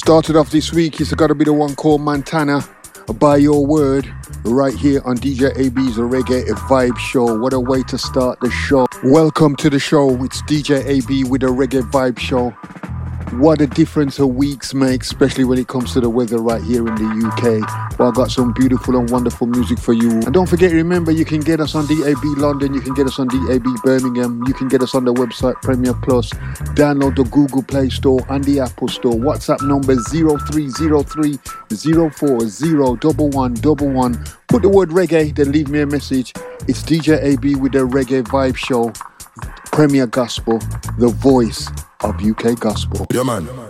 Started off this week, it's got to be the one called Montana, By Your Word, right here on DJ AB's Reggae Vibe Show. What a way to start the show. Welcome to the show. It's DJ AB with the Reggae Vibe Show. What a difference a week's make, especially when it comes to the weather right here in the UK. Well, I got some beautiful and wonderful music for you. And don't forget, remember, you can get us on DAB London, you can get us on DAB Birmingham, you can get us on the website Premier Plus, download the Google Play Store and the Apple Store. WhatsApp number 0303 0401111. Put the word reggae, then leave me a message. It's DJ AB with the Reggae Vibe Show. Premier Gospel, the voice of UK Gospel. Yeah, man.